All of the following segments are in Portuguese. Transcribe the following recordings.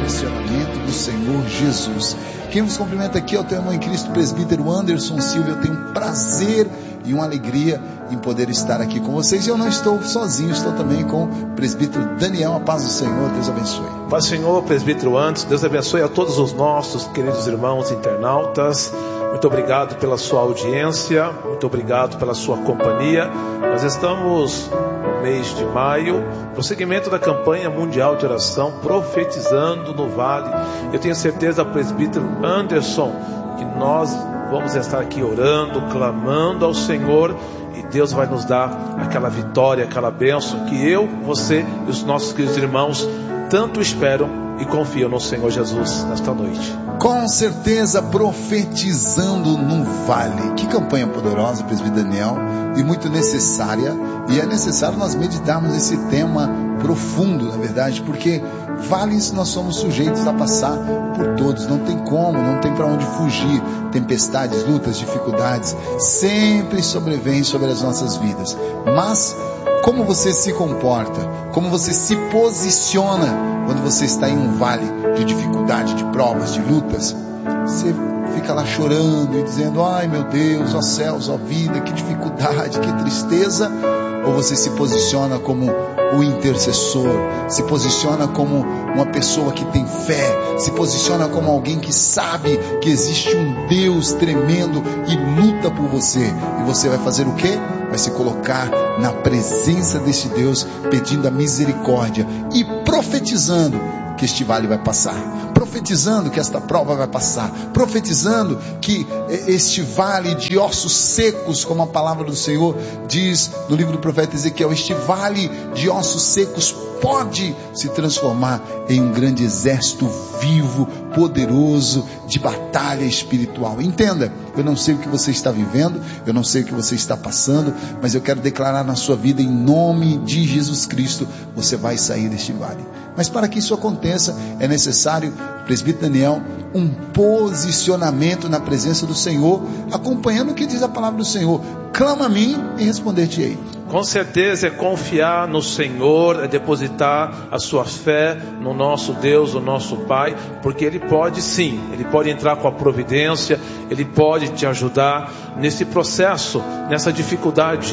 posicionamento do Senhor Jesus. Quem nos cumprimenta aqui é o teu irmão em Cristo, presbítero Anderson Silva. Eu tenho um prazer e uma alegria em poder estar aqui com vocês. E eu não estou sozinho, estou também com o presbítero Daniel. A paz do Senhor, Deus abençoe. Paz do Senhor, presbítero Anderson, Deus abençoe a todos os nossos queridos irmãos internautas. Muito obrigado pela sua audiência, muito obrigado pela sua companhia. Nós estamos no mês de maio, prosseguimento da campanha mundial de oração, profetizando no vale. Eu tenho certeza, presbítero Anderson, que nós vamos estar aqui orando, clamando ao Senhor, e Deus vai nos dar aquela vitória, aquela bênção que eu, você e os nossos queridos irmãos tanto esperam e confiam no Senhor Jesus nesta noite. Com certeza, profetizando no vale. Que campanha poderosa, presbítero Daniel, e muito necessária. E é necessário nós meditarmos esse tema profundo, na verdade, porque vales nós somos sujeitos a passar por todos. Não tem como, não tem para onde fugir. Tempestades, lutas, dificuldades sempre sobrevêm sobre as nossas vidas. Mas como você se comporta, como você se posiciona quando você está em um vale de dificuldade, de provas, de lutas? Você fica lá chorando e dizendo: ai meu Deus, ó céus, ó vida, que dificuldade, que tristeza. Ou você se posiciona como o intercessor, se posiciona como uma pessoa que tem fé, se posiciona como alguém que sabe que existe um Deus tremendo e luta por você. E você vai fazer o quê? Vai se colocar na presença desse Deus, pedindo a misericórdia e profetizando que este vale vai passar, profetizando que esta prova vai passar, profetizando que este vale de ossos secos, como a palavra do Senhor diz no livro do profeta Ezequiel, este vale de ossos secos pode se transformar em um grande exército vivo, poderoso, de batalha espiritual. Entenda, eu não sei o que você está vivendo, eu não sei o que você está passando, mas eu quero declarar na sua vida, em nome de Jesus Cristo, você vai sair deste vale. Mas para que isso aconteça, é necessário, presbítero Daniel, um posicionamento na presença do Senhor, acompanhando o que diz a palavra do Senhor: clama a mim e responder-te-ei. Com certeza é confiar no Senhor, é depositar a sua fé no nosso Deus, no nosso Pai, porque Ele pode sim, Ele pode entrar com a providência, Ele pode te ajudar nesse processo, nessa dificuldade,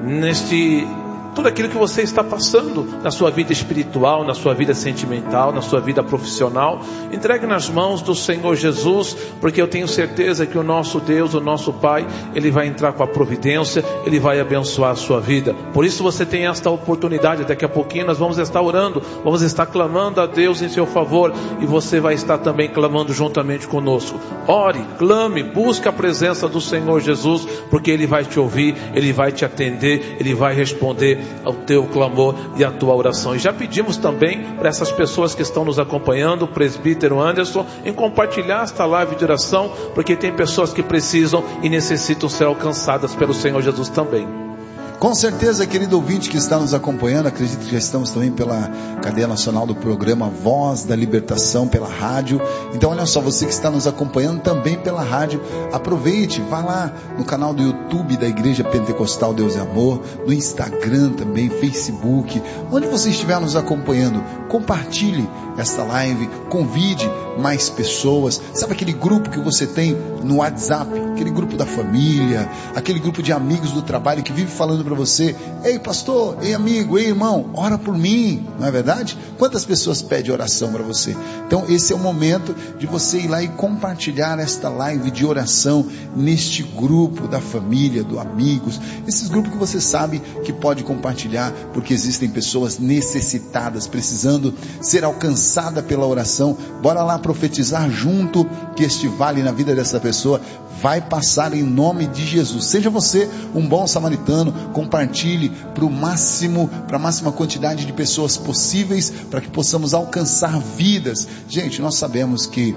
tudo aquilo que você está passando na sua vida espiritual, na sua vida sentimental, na sua vida profissional. Entregue nas mãos do Senhor Jesus, porque eu tenho certeza que o nosso Deus, o nosso Pai, Ele vai entrar com a providência, Ele vai abençoar a sua vida. Por isso você tem esta oportunidade. Daqui a pouquinho nós vamos estar orando, vamos estar clamando a Deus em seu favor, e você vai estar também clamando juntamente conosco. Ore, clame, busque a presença do Senhor Jesus, porque Ele vai te ouvir, Ele vai te atender, Ele vai responder ao teu clamor e à tua oração. E já pedimos também para essas pessoas que estão nos acompanhando, o presbítero Anderson, em compartilhar esta live de oração, porque tem pessoas que precisam e necessitam ser alcançadas pelo Senhor Jesus também. Com certeza, querido ouvinte que está nos acompanhando, acredito que já estamos também pela cadeia nacional do programa Voz da Libertação, pela rádio. Então olha só, você que está nos acompanhando também pela rádio, aproveite, vá lá no canal do YouTube da Igreja Pentecostal Deus é Amor, no Instagram também, Facebook, onde você estiver nos acompanhando, compartilhe esta live, convide mais pessoas. Sabe aquele grupo que você tem no WhatsApp, aquele grupo da família, aquele grupo de amigos do trabalho que vive falando para você: ei pastor, ei amigo, ei irmão, ora por mim, não é verdade? Quantas pessoas pedem oração para você? Então esse é o momento de você ir lá e compartilhar esta live de oração neste grupo da família, do amigos, esses grupos que você sabe que pode compartilhar, porque existem pessoas necessitadas, precisando ser alcançada pela oração. Bora lá profetizar junto que este vale na vida dessa pessoa vai passar em nome de Jesus. Seja você um bom samaritano, compartilhe para a máxima quantidade de pessoas possíveis, para que possamos alcançar vidas. Gente, nós sabemos que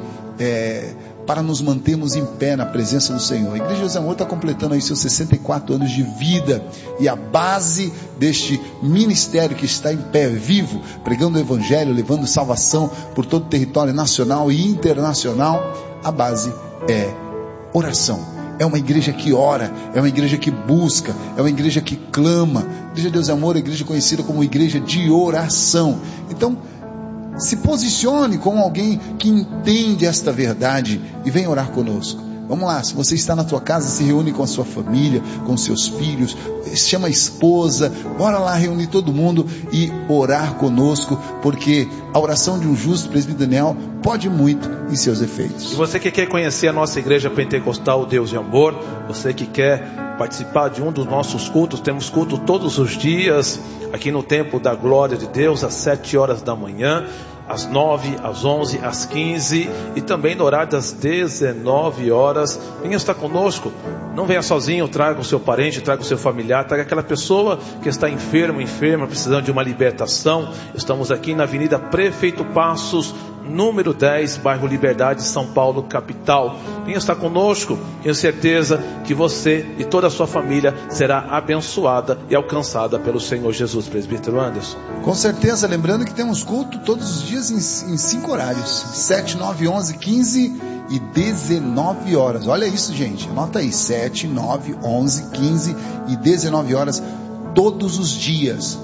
para nos mantermos em pé na presença do Senhor, a Igreja Deus é Amor está completando aí seus 64 anos de vida, e a base deste ministério que está em pé, vivo, pregando o Evangelho, levando salvação por todo o território nacional e internacional, a base é oração. É uma igreja que ora, é uma igreja que busca, é uma igreja que clama. A Igreja Deus é Amor é uma igreja conhecida como igreja de oração. Então, se posicione como alguém que entende esta verdade e venha orar conosco. Vamos lá, se você está na tua casa, se reúne com a sua família, com seus filhos, chama a esposa, bora lá reunir todo mundo e orar conosco, porque a oração de um justo, presbítero Daniel, pode muito em seus efeitos. E você que quer conhecer a nossa igreja pentecostal Deus de Amor, você que quer participar de um dos nossos cultos, temos culto todos os dias, aqui no Templo da Glória de Deus, às 7 horas da manhã, às 9, às 11, às 15 e também no horário das 19 horas. Venha estar conosco, não venha sozinho, traga o seu parente, traga o seu familiar, traga aquela pessoa que está enferma, precisando de uma libertação. Estamos aqui na Avenida Prefeito Passos, número 10, bairro Liberdade, São Paulo, capital. Venha estar conosco, tenho certeza que você e toda a sua família será abençoada e alcançada pelo Senhor Jesus. Presbítero Anderson. Com certeza, lembrando que temos culto todos os dias em 5 horários, 7, 9, 11, 15 e 19 horas. Olha isso, gente, anota aí, 7, 9, 11, 15 e 19 horas. Todos os dias.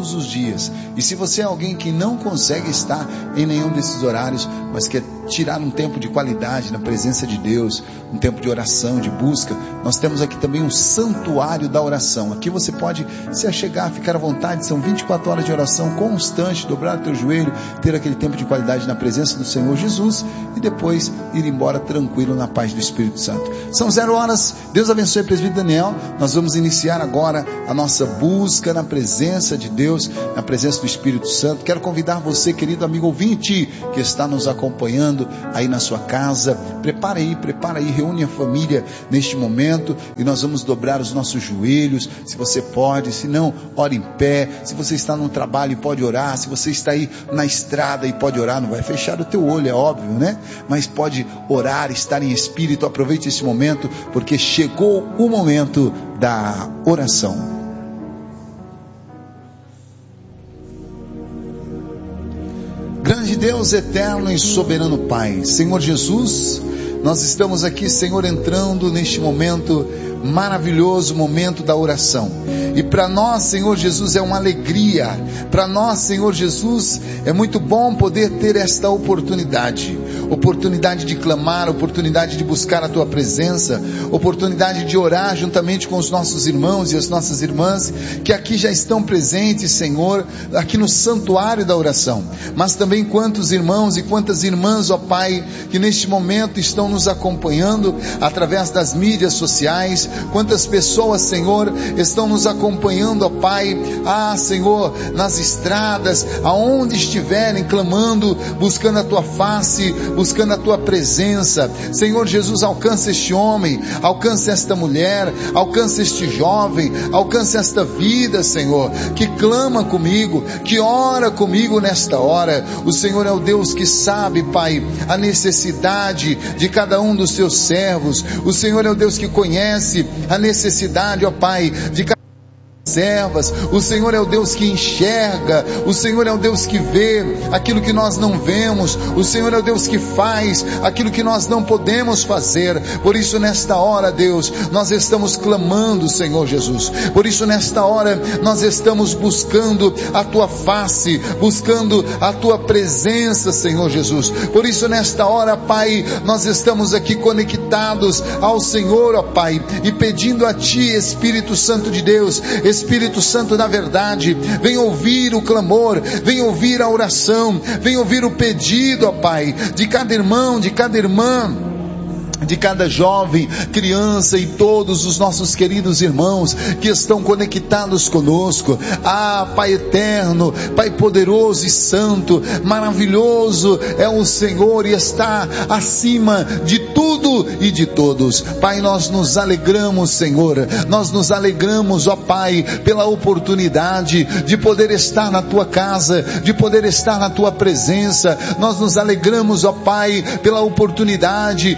E se você é alguém que não consegue estar em nenhum desses horários, mas quer tirar um tempo de qualidade na presença de Deus, um tempo de oração, de busca, nós temos aqui também um santuário da oração. Aqui você pode se achegar, ficar à vontade, são 24 horas de oração constante, dobrar o teu joelho, ter aquele tempo de qualidade na presença do Senhor Jesus e depois ir embora tranquilo na paz do Espírito Santo. São 0 horas, Deus abençoe o presbítero Daniel. Nós vamos iniciar agora a nossa busca na presença de Deus, na presença do Espírito Santo. Quero convidar você, querido amigo ouvinte, que está nos acompanhando aí na sua casa, prepara aí, reúne a família neste momento e nós vamos dobrar os nossos joelhos, se você pode, se não, ore em pé. Se você está no trabalho e pode orar, se você está aí na estrada e pode orar, não vai fechar o teu olho, é óbvio, né? Mas pode orar, estar em espírito. Aproveite esse momento, porque chegou o momento da oração. Grande Deus, eterno e soberano Pai, Senhor Jesus, nós estamos aqui, Senhor, entrando neste momento maravilhoso, momento da oração. E para nós, Senhor Jesus, é uma alegria. Para nós, Senhor Jesus, é muito bom poder ter esta oportunidade de clamar, oportunidade de buscar a Tua presença, oportunidade de orar juntamente com os nossos irmãos e as nossas irmãs, que aqui já estão presentes, Senhor, aqui no santuário da oração. Mas também quantos irmãos e quantas irmãs, ó Pai, que neste momento estão nos acompanhando através das mídias sociais, quantas pessoas, Senhor, estão nos acompanhando, ó Pai, Senhor, nas estradas, aonde estiverem, clamando, buscando a Tua face, buscando a Tua presença. Senhor Jesus, alcança este homem, alcança esta mulher, alcança este jovem, alcança esta vida, Senhor, que clama comigo, que ora comigo nesta hora. O Senhor é o Deus que sabe, Pai, a necessidade de cada um dos Seus servos. O Senhor é o Deus que conhece a necessidade, ó Pai, de cada servas. O Senhor é o Deus que enxerga, o Senhor é o Deus que vê aquilo que nós não vemos, o Senhor é o Deus que faz aquilo que nós não podemos fazer. Por isso nesta hora, Deus, nós estamos clamando, Senhor Jesus. Por isso nesta hora nós estamos buscando a Tua face, buscando a Tua presença, Senhor Jesus. Por isso nesta hora, Pai, nós estamos aqui conectados ao Senhor, ó Pai, e pedindo a Ti, Espírito Santo de Deus, Espírito Santo da verdade, vem ouvir o clamor, vem ouvir a oração, vem ouvir o pedido, ó Pai, de cada irmão, de cada irmã, de cada jovem, criança e todos os nossos queridos irmãos que estão conectados conosco. Pai eterno, Pai poderoso e santo, maravilhoso é o Senhor e está acima de tudo e de todos. Pai, nós nos alegramos, Senhor, nós nos alegramos, ó Pai, pela oportunidade de poder estar na Tua casa, de poder estar na Tua presença. Nós nos alegramos, ó Pai, pela oportunidade de ter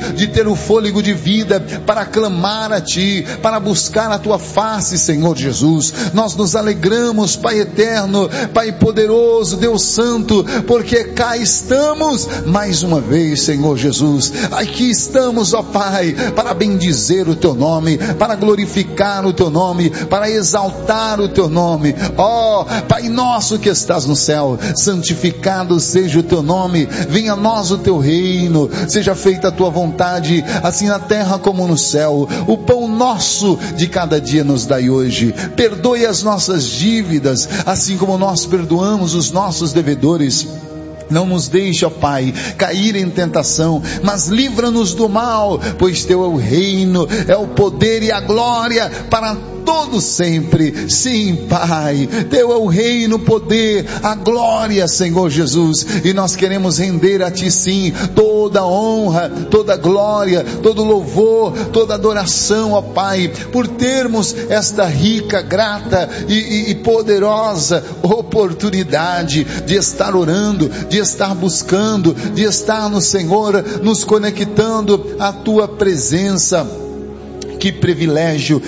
ter o fôlego de vida para clamar a Ti, para buscar a Tua face, Senhor Jesus. Nós nos alegramos, Pai eterno, Pai poderoso, Deus santo, porque cá estamos mais uma vez, Senhor Jesus. Aqui estamos, ó Pai, para bendizer o Teu nome, para glorificar o Teu nome, para exaltar o Teu nome. Ó Pai nosso que estás no céu, santificado seja o Teu nome, venha a nós o Teu reino, seja feita a Tua vontade, assim na terra como no céu. O pão nosso de cada dia nos dai hoje. Perdoe as nossas dívidas, assim como nós perdoamos os nossos devedores. Não nos deixe, ó Pai, cair em tentação, mas livra-nos do mal, pois Teu é o reino, é o poder e a glória para todo sempre. Sim, Pai, Teu é o reino, o poder, a glória, Senhor Jesus, e nós queremos render a Ti, sim, toda honra, toda glória, todo louvor, toda adoração, ó Pai, por termos esta rica, grata e poderosa oportunidade de estar orando, de estar buscando, de estar no Senhor, nos conectando à Tua presença. Que privilégio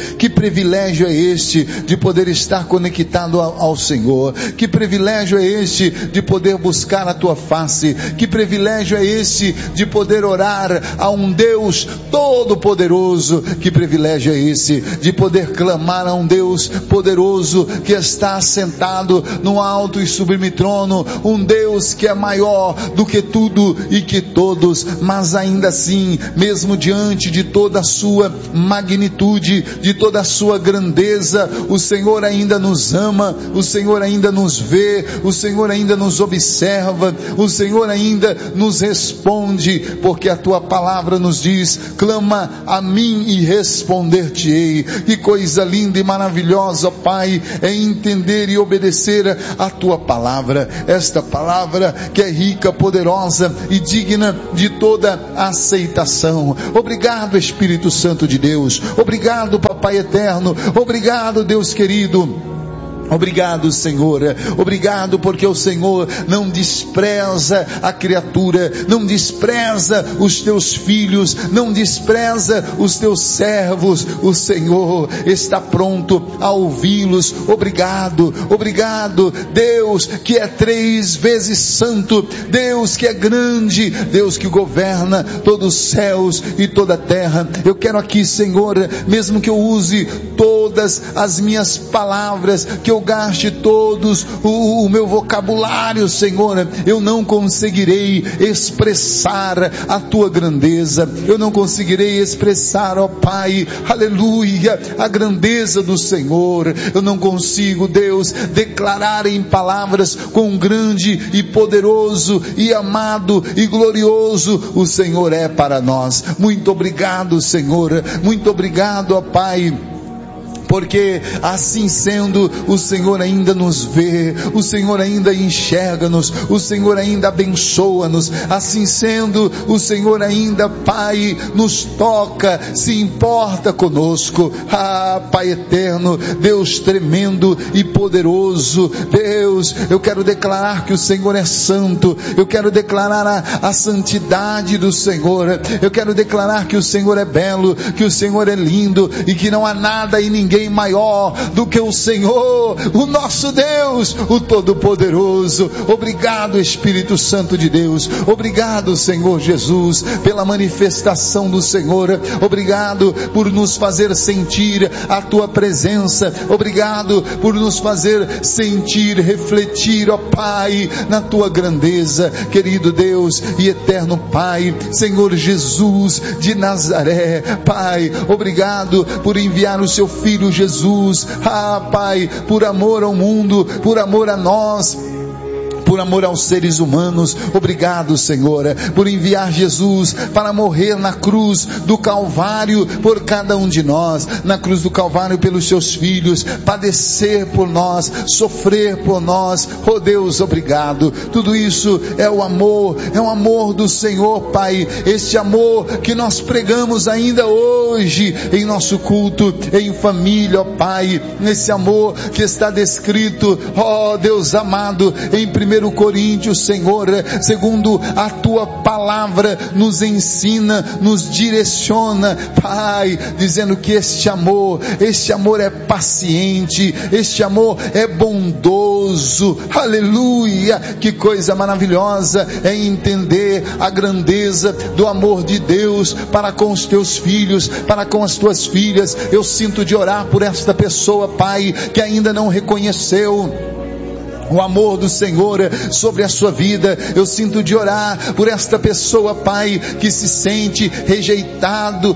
é este de poder estar conectado ao Senhor, que privilégio é este de poder buscar a Tua face, que privilégio é este de poder orar a um Deus todo poderoso, que privilégio é esse de poder clamar a um Deus poderoso que está assentado no alto e sublime trono, um Deus que é maior do que tudo e que todos, mas ainda assim, mesmo diante de toda a sua magnitude, de toda a sua grandeza, o Senhor ainda nos ama, o Senhor ainda nos vê, o Senhor ainda nos observa, o Senhor ainda nos responde, porque a Tua palavra nos diz: clama a mim e responder-te-ei. Que coisa linda e maravilhosa, Pai, é entender e obedecer a Tua palavra, esta palavra que é rica, poderosa e digna de toda aceitação. Obrigado, Espírito Santo de Deus. Obrigado, Papai eterno. Obrigado, Deus querido. Obrigado, Senhor, obrigado porque o Senhor não despreza a criatura, não despreza os Teus filhos, não despreza os Teus servos. O Senhor está pronto a ouvi-los. Obrigado, obrigado, Deus que é 3 vezes santo, Deus que é grande, Deus que governa todos os céus e toda a terra. Eu quero aqui, Senhor, mesmo que eu use todas as minhas palavras, que eu gaste todos o meu vocabulário, Senhor, eu não conseguirei expressar a Tua grandeza, eu não conseguirei expressar, ó Pai, aleluia, a grandeza do Senhor. Eu não consigo, Deus, declarar em palavras quão grande e poderoso e amado e glorioso o Senhor é para nós. Muito obrigado, Senhor, muito obrigado, ó Pai, porque assim sendo, o Senhor ainda nos vê, o Senhor ainda enxerga-nos, o Senhor ainda abençoa-nos, assim sendo, o Senhor ainda, Pai, nos toca, se importa conosco. Ah, Pai eterno, Deus tremendo e poderoso, Deus, eu quero declarar que o Senhor é santo, eu quero declarar a santidade do Senhor, eu quero declarar que o Senhor é belo, que o Senhor é lindo e que não há nada e ninguém maior do que o Senhor, o nosso Deus, o Todo-Poderoso. Obrigado, Espírito Santo de Deus. Obrigado, Senhor Jesus, pela manifestação do Senhor. Obrigado por nos fazer sentir a Tua presença. Obrigado por nos fazer sentir, refletir, ó Pai, na Tua grandeza, querido Deus e eterno Pai, Senhor Jesus de Nazaré. Pai, obrigado por enviar o Seu Filho Jesus, Pai, por amor ao mundo, por amor a nós, por amor aos seres humanos. Obrigado, Senhor, por enviar Jesus para morrer na cruz do Calvário por cada um de nós, na cruz do Calvário pelos Seus filhos, padecer por nós, sofrer por nós. Oh Deus, obrigado. Tudo isso é o amor do Senhor, Pai, este amor que nós pregamos ainda hoje em nosso culto, em família, ó Pai, nesse amor que está descrito, ó Deus amado, em 1 1 Coríntios, Senhor, segundo a tua palavra nos ensina, nos direciona, Pai, dizendo que este amor é paciente, este amor é bondoso. Aleluia! Que coisa maravilhosa é entender a grandeza do amor de Deus para com os teus filhos, para com as tuas filhas. Eu sinto de orar por esta pessoa, Pai, que ainda não reconheceu o amor do Senhor sobre a sua vida. Eu sinto de orar por esta pessoa, Pai, que se sente rejeitada.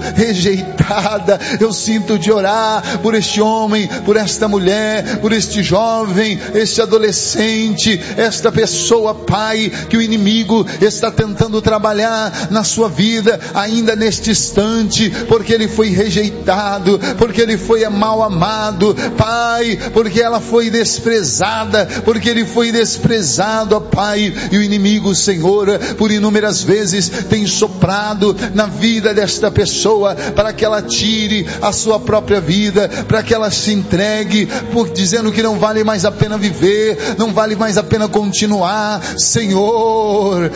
Eu sinto de orar por este homem, por esta mulher, por este jovem, este adolescente, esta pessoa, Pai, que o inimigo está tentando trabalhar na sua vida ainda neste instante, porque ele foi rejeitado, porque ele foi mal amado, Pai, porque ela foi desprezada, porque ele foi desprezado, ó Pai, e o inimigo, Senhor, por inúmeras vezes tem soprado na vida desta pessoa para que ela tire a sua própria vida, para que ela se entregue, dizendo que não vale mais a pena viver, não vale mais a pena continuar. Senhor,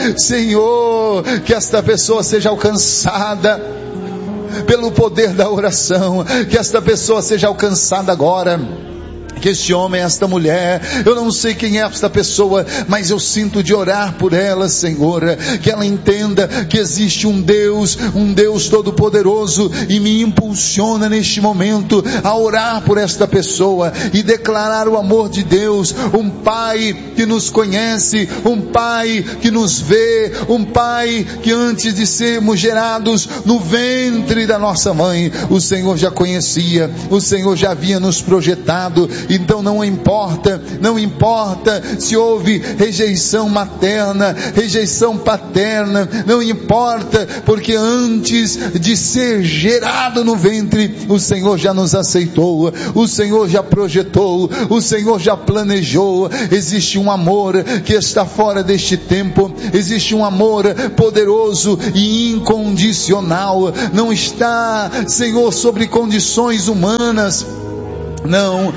que esta pessoa seja alcançada pelo poder da oração, que esta pessoa seja alcançada agora. Que este homem, esta mulher, eu não sei quem é esta pessoa, mas eu sinto de orar por ela, Senhor, que ela entenda que existe um Deus todo-poderoso, e me impulsiona neste momento a orar por esta pessoa e declarar o amor de Deus, um Pai que nos conhece, um Pai que nos vê, um Pai que antes de sermos gerados no ventre da nossa mãe, o Senhor já conhecia, o Senhor já havia nos projetado. Então não importa se houve rejeição materna, rejeição paterna, não importa, porque antes de ser gerado no ventre, o Senhor já nos aceitou, o Senhor já projetou, o Senhor já planejou. Existe um amor que está fora deste tempo, existe um amor poderoso e incondicional, não está, Senhor, sobre condições humanas. Não,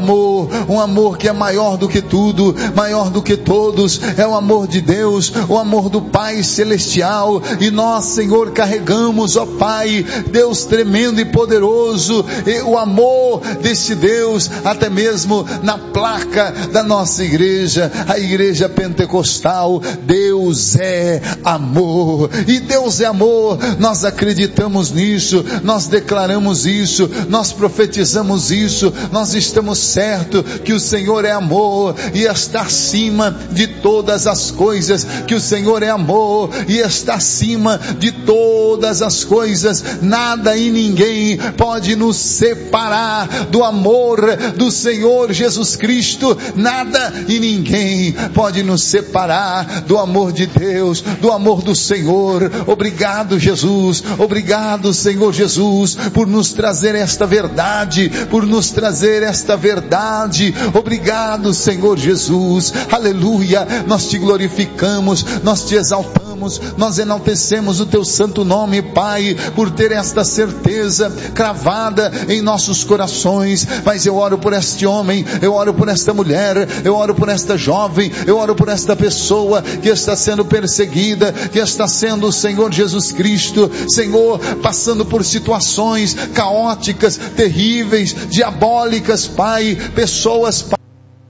um amor que é maior do que tudo, maior do que todos, é o amor de Deus, o amor do Pai Celestial, e nós, Senhor, carregamos, ó Pai, Deus tremendo e poderoso, e o amor desse Deus, até mesmo na placa da nossa igreja, a igreja pentecostal. Deus é amor, e Deus é amor, nós acreditamos nisso, nós declaramos isso, nós profetizamos isso, nós estamos certos que o Senhor é amor e está acima de todas as coisas, que o Senhor é amor e está acima de todas as coisas. Nada e ninguém pode nos separar do amor do Senhor Jesus Cristo, nada e ninguém pode nos separar do amor de Deus, do amor do Senhor. Obrigado, Jesus, obrigado, Senhor Jesus, por nos trazer esta verdade, por nos trazer esta verdade. Obrigado, Senhor Jesus, aleluia. Nós te glorificamos, nós te exaltamos, nós enaltecemos o teu santo nome, Pai, por ter esta certeza cravada em nossos corações. Mas eu oro por este homem, eu oro por esta mulher, eu oro por esta jovem, eu oro por esta pessoa que está sendo perseguida, que está sendo, Senhor Jesus Cristo, Senhor, passando por situações caóticas, terríveis, diabólicas, Pai, pessoas, Pai,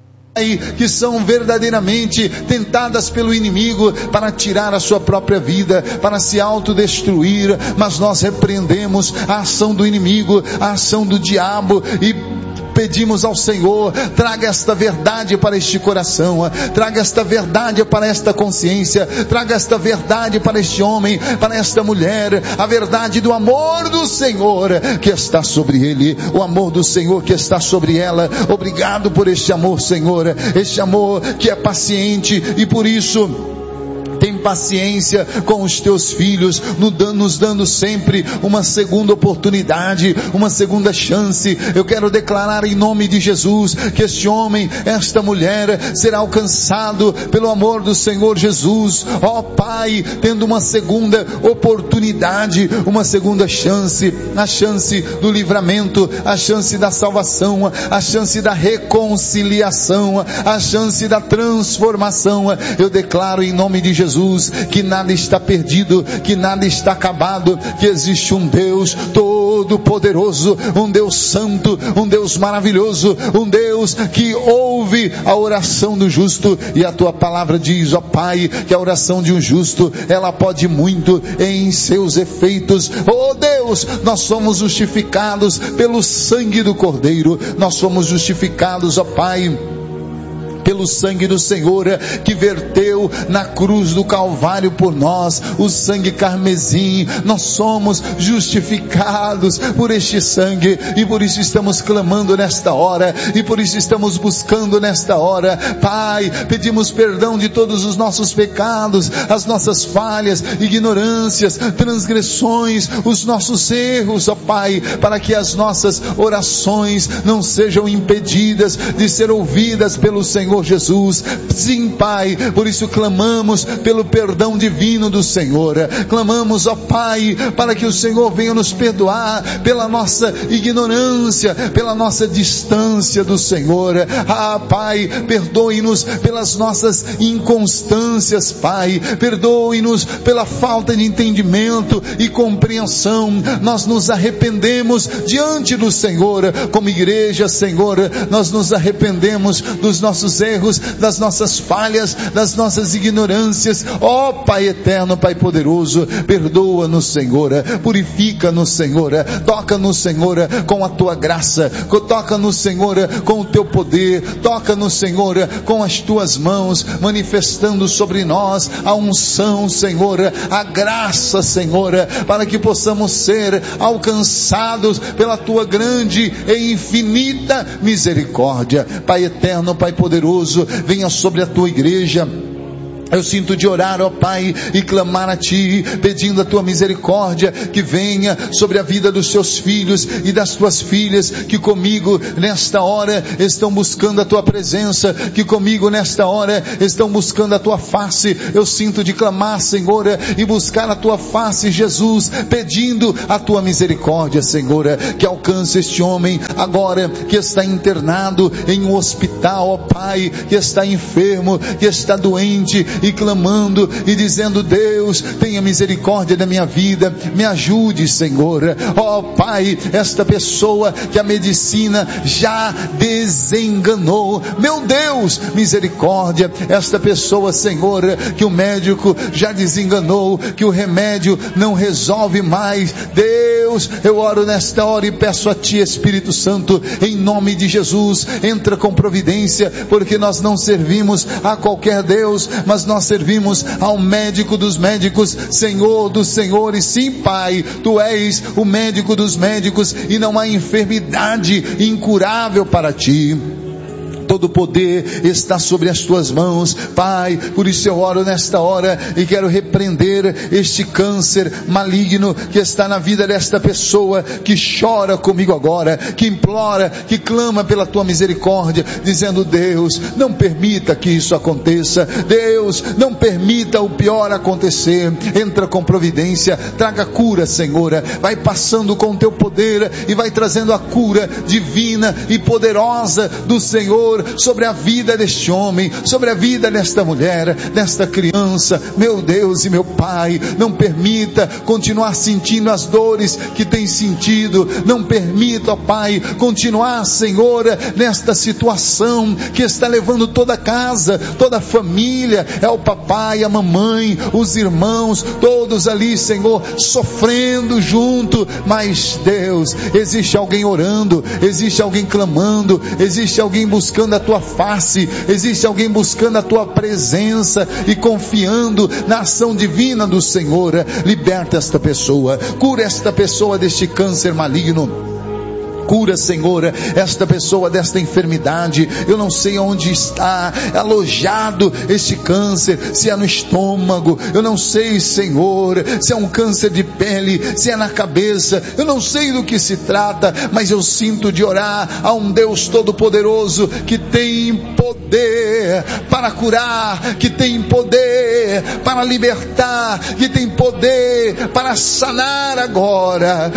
que são verdadeiramente tentadas pelo inimigo para tirar a sua própria vida, para se autodestruir, mas nós repreendemos a ação do inimigo, a ação do diabo, e pedimos ao Senhor, traga esta verdade para este coração, traga esta verdade para esta consciência, traga esta verdade para este homem, para esta mulher, a verdade do amor do Senhor que está sobre ele, o amor do Senhor que está sobre ela. Obrigado por este amor, Senhor, este amor que é paciente e por isso tem paciência com os teus filhos, nos dando sempre uma segunda oportunidade, uma segunda chance. Eu quero declarar em nome de Jesus que este homem, esta mulher será alcançado pelo amor do Senhor Jesus, ó Pai, tendo uma segunda oportunidade, uma segunda chance, a chance do livramento, a chance da salvação, a chance da reconciliação, a chance da transformação. Eu declaro em nome de Jesus que nada está perdido, que nada está acabado, que existe um Deus todo-poderoso, um Deus santo, um Deus maravilhoso, um Deus que ouve a oração do justo, e a tua palavra diz, ó Pai, que a oração de um justo, ela pode muito em seus efeitos. Ó Deus, nós somos justificados pelo sangue do Cordeiro, nós somos justificados, ó Pai, pelo sangue do Senhor que verteu na cruz do Calvário por nós, o sangue carmesim. Nós somos justificados por este sangue, e por isso estamos clamando nesta hora, e por isso estamos buscando nesta hora. Pai, pedimos perdão de todos os nossos pecados, as nossas falhas, ignorâncias, transgressões, os nossos erros, ó Pai, para que as nossas orações não sejam impedidas de ser ouvidas pelo Senhor Jesus. Sim, Pai, por isso clamamos pelo perdão divino do Senhor. Clamamos, ó Pai, para que o Senhor venha nos perdoar pela nossa ignorância, pela nossa distância do Senhor. Ah, Pai, perdoe-nos pelas nossas inconstâncias, Pai. Perdoe-nos pela falta de entendimento e compreensão. Nós nos arrependemos diante do Senhor, como igreja, Senhor. Nós nos arrependemos dos nossos erros, das nossas falhas, das nossas ignorâncias. Ó Pai eterno, Pai poderoso, perdoa-nos, Senhor, purifica-nos, Senhor, toca-nos, Senhor, com a tua graça, toca-nos, Senhor, com o teu poder, toca-nos, Senhor, com as tuas mãos, manifestando sobre nós a unção, Senhor, a graça, Senhor, para que possamos ser alcançados pela tua grande e infinita misericórdia. Pai eterno, Pai poderoso, venha sobre a tua igreja. Eu sinto de orar, ó Pai, e clamar a Ti, pedindo a Tua misericórdia, que venha sobre a vida dos Teus filhos e das Tuas filhas, que comigo nesta hora estão buscando a Tua presença, que comigo nesta hora estão buscando a Tua face. Eu sinto de clamar, Senhor, e buscar a Tua face, Jesus, pedindo a Tua misericórdia, Senhor, que alcance este homem agora, que está internado em um hospital, ó Pai, que está enfermo, que está doente, e clamando e dizendo: Deus, tenha misericórdia da minha vida, me ajude, Senhor. Ó Pai, esta pessoa que a medicina já desenganou, meu Deus, misericórdia. Esta pessoa, Senhor, que o médico já desenganou, que o remédio não resolve mais. Deus, eu oro nesta hora e peço a Ti, Espírito Santo, em nome de Jesus, entra com providência, porque nós não servimos a qualquer Deus, mas nós servimos ao médico dos médicos, Senhor dos senhores. Sim, Pai, Tu és o médico dos médicos, e não há enfermidade incurável para Ti. Todo o poder está sobre as Tuas mãos, Pai. Por isso eu oro nesta hora e quero repreender este câncer maligno que está na vida desta pessoa, que chora comigo agora, que implora, que clama pela Tua misericórdia, dizendo: Deus, não permita que isso aconteça. Deus, não permita o pior acontecer. Entra com providência, traga cura, Senhor. Vai passando com o Teu poder e vai trazendo a cura divina e poderosa do Senhor sobre a vida deste homem, sobre a vida desta mulher, desta criança. Meu Deus e meu Pai, não permita continuar sentindo as dores que tem sentido. Não permita, ó Pai, continuar, Senhor, nesta situação que está levando toda a casa, toda a família, é o papai, a mamãe, os irmãos, todos ali, Senhor, sofrendo junto. Mas Deus, existe alguém orando, existe alguém clamando, existe alguém buscando a Tua face, existe alguém buscando a Tua presença e confiando na ação divina do Senhor. Liberta esta pessoa, cura esta pessoa deste câncer maligno. cura, Senhor, esta pessoa desta enfermidade. Eu não sei onde está alojado este câncer, se é no estômago, eu não sei, Senhor, se é um câncer de pele, se é na cabeça, eu não sei do que se trata, mas eu sinto de orar a um Deus Todo-Poderoso que tem poder para curar, que tem poder para libertar, que tem poder para sanar agora.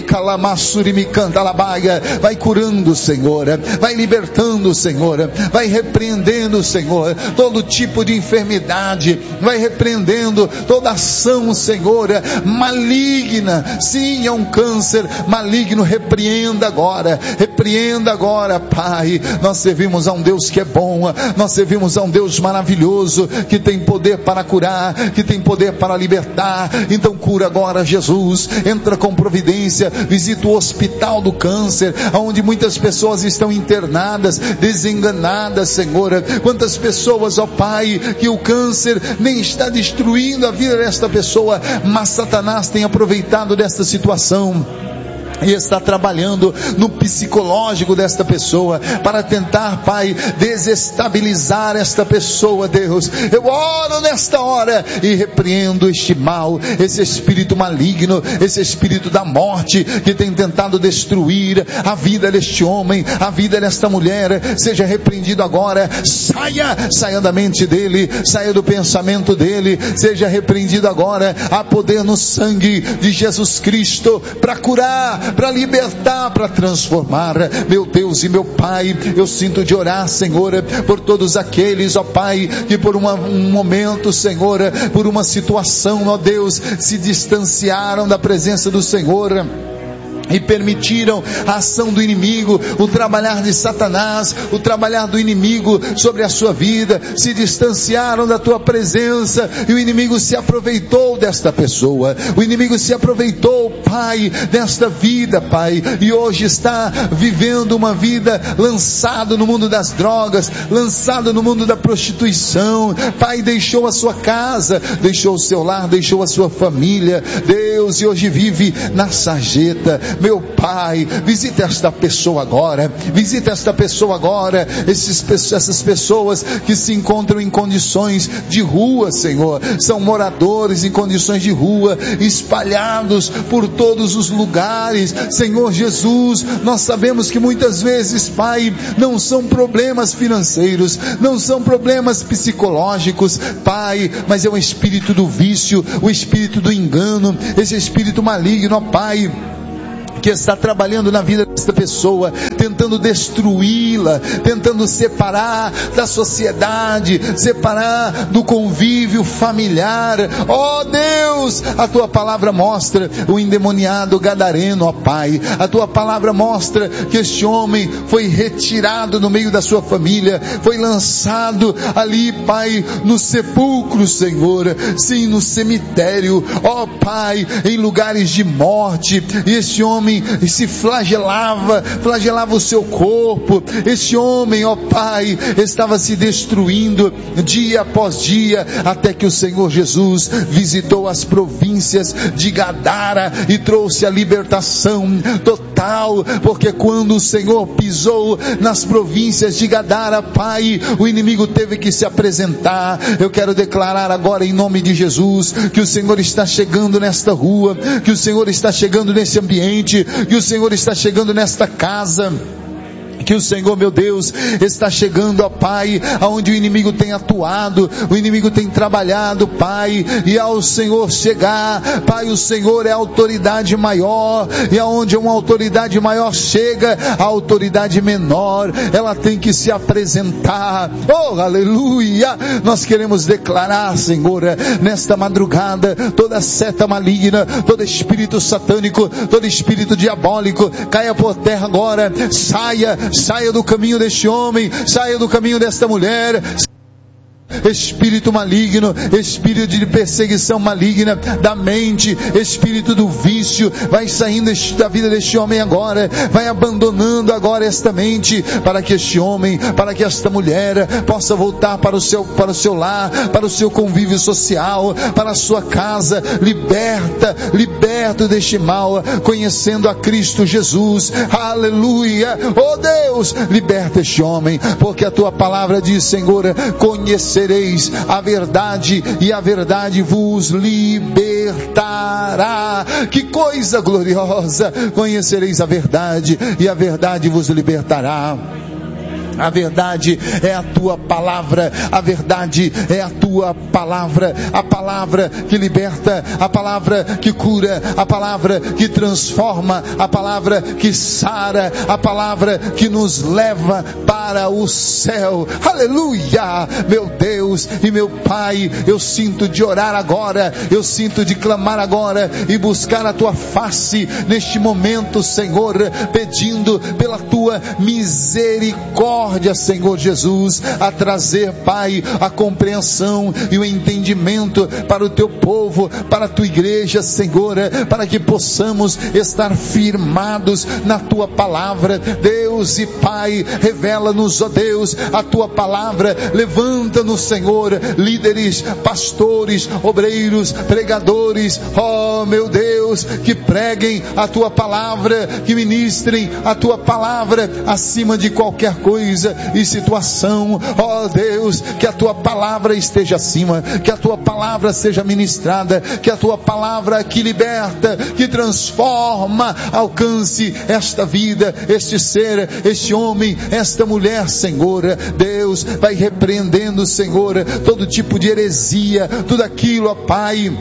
Vai curando, Senhor, vai libertando, Senhor, vai repreendendo, Senhor, todo tipo de enfermidade, vai repreendendo toda ação, Senhor, maligna. Sim, é um câncer maligno, repreenda agora, Pai. Nós servimos a um Deus que é bom, nós servimos a um Deus maravilhoso, que tem poder para curar, que tem poder para libertar. Então cura agora, Jesus, entra com providência, visita o hospital do câncer, onde muitas pessoas estão internadas, desenganadas, Senhor. Quantas pessoas, ó Pai, que o câncer nem está destruindo a vida desta pessoa, mas Satanás tem aproveitado desta situação e está trabalhando no psicológico desta pessoa, para tentar, Pai, desestabilizar esta pessoa, Deus. Eu oro nesta hora e repreendo este mal, esse espírito maligno, esse espírito da morte, que tem tentado destruir a vida deste homem, a vida desta mulher. Seja repreendido agora, saia da mente dele, saia do pensamento dele, seja repreendido agora. Há poder no sangue de Jesus Cristo para curar, para libertar, para transformar. Meu Deus e meu Pai, eu sinto de orar, Senhor, por todos aqueles, ó Pai, que por um momento, Senhor, por uma situação, ó Deus, se distanciaram da presença do Senhor e permitiram a ação do inimigo, o trabalhar de Satanás, o trabalhar do inimigo sobre a sua vida, se distanciaram da tua presença, e o inimigo se aproveitou desta pessoa, o inimigo se aproveitou, Pai, desta vida, Pai, e hoje está vivendo uma vida lançado no mundo das drogas, lançado no mundo da prostituição. Pai, deixou a sua casa, deixou o seu lar, deixou a sua família, Deus, e hoje vive na sarjeta. Meu Pai, visita esta pessoa agora, essas pessoas que se encontram em condições de rua, Senhor, são moradores em condições de rua, espalhados por todos os lugares, Senhor Jesus. Nós sabemos que muitas vezes, Pai, não são problemas financeiros, não são problemas psicológicos, Pai, mas é o espírito do vício, o espírito do engano, esse espírito maligno, ó Pai, que está trabalhando na vida desta pessoa, tentando destruí-la, tentando separar da sociedade, separar do convívio familiar. Ó Deus, a tua palavra mostra o endemoniado gadareno, ó Pai, a tua palavra mostra que este homem foi retirado no meio da sua família, foi lançado ali, Pai, no sepulcro, Senhor, sim, no cemitério, ó Pai, em lugares de morte. E este homem se flagelava o seu corpo. Esse homem, ó Pai, estava se destruindo dia após dia, até que o Senhor Jesus visitou as províncias de Gadara e trouxe a libertação total, porque quando o Senhor pisou nas províncias de Gadara, Pai, o inimigo teve que se apresentar. Eu quero declarar agora em nome de Jesus que o Senhor está chegando nesta rua, que o Senhor está chegando nesse ambiente, que o Senhor está chegando nesta casa, que o Senhor, meu Deus, está chegando, ó Pai, aonde o inimigo tem atuado, o inimigo tem trabalhado, Pai, e ao Senhor chegar, Pai, o Senhor é a autoridade maior, e aonde uma autoridade maior chega, a autoridade menor, ela tem que se apresentar. Oh, aleluia! Nós queremos declarar, Senhor, nesta madrugada, toda seta maligna, todo espírito satânico, todo espírito diabólico, caia por terra agora, saia do caminho deste homem, saia do caminho desta mulher, espírito maligno, espírito de perseguição maligna da mente, espírito do vício, vai saindo da vida deste homem agora, vai abandonando agora esta mente, para que este homem, para que esta mulher possa voltar para o seu lar, para o seu convívio social, para a sua casa, liberto deste mal, conhecendo a Cristo Jesus. Aleluia! Oh Deus, liberta este homem, porque a tua palavra diz, Senhor, conhecereis a verdade e a verdade vos libertará. Que coisa gloriosa! Conhecereis a verdade e a verdade vos libertará. A verdade é a tua palavra, a verdade é a tua palavra, a palavra que liberta, a palavra que cura, a palavra que transforma, a palavra que sara, a palavra que nos leva para o céu. Aleluia! Meu Deus e meu Pai, eu sinto de orar agora, eu sinto de clamar agora e buscar a tua face neste momento, Senhor, pedindo pela tua misericórdia, Senhor Jesus, a trazer, Pai, a compreensão e o entendimento para o teu povo, para a tua igreja, Senhor, para que possamos estar firmados na tua palavra. Deus e Pai, revela-nos, ó Deus, a tua palavra, levanta-nos, Senhor, líderes, pastores, obreiros, pregadores, ó meu Deus, que preguem a tua palavra, que ministrem a tua palavra acima de qualquer coisa e situação. Ó Deus, que a tua palavra esteja acima, que a tua palavra seja ministrada, que a tua palavra que liberta, que transforma, alcance esta vida, este ser, este homem, esta mulher, Senhor. Deus, vai repreendendo, Senhor, todo tipo de heresia, tudo aquilo, ó Pai,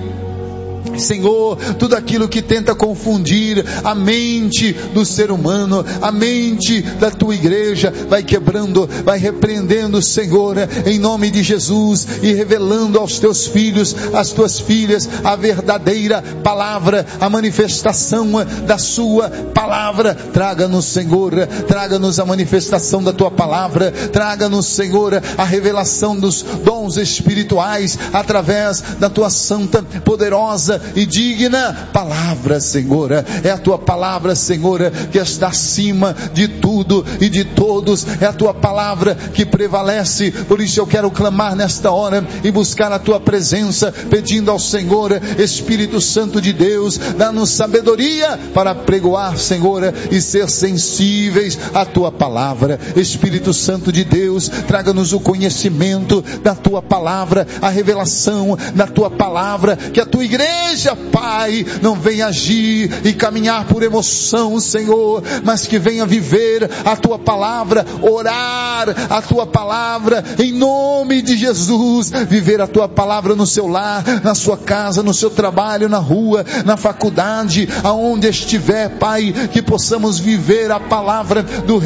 Senhor, tudo aquilo que tenta confundir a mente do ser humano, a mente da tua igreja, vai quebrando, vai repreendendo, Senhor, em nome de Jesus, e revelando aos teus filhos, às tuas filhas, a verdadeira palavra, a manifestação da sua palavra. Traga-nos, Senhor, traga-nos a manifestação da tua palavra, traga-nos, Senhor, a revelação dos dons espirituais, através da tua santa, poderosa e digna palavra, Senhor. É a tua palavra, Senhor, que está acima de tudo e de todos. É a tua palavra que prevalece. Por isso eu quero clamar nesta hora e buscar a tua presença, pedindo ao Senhor, Espírito Santo de Deus, dá-nos sabedoria para pregoar, Senhor, e ser sensíveis à tua palavra. Espírito Santo de Deus, traga-nos o conhecimento da tua palavra, a revelação da tua palavra, que a tua igreja, Pai, não venha agir e caminhar por emoção, Senhor, mas que venha viver a tua palavra, orar a tua palavra, em nome de Jesus, viver a tua palavra no seu lar, na sua casa, no seu trabalho, na rua, na faculdade, aonde estiver, Pai, que possamos viver a palavra do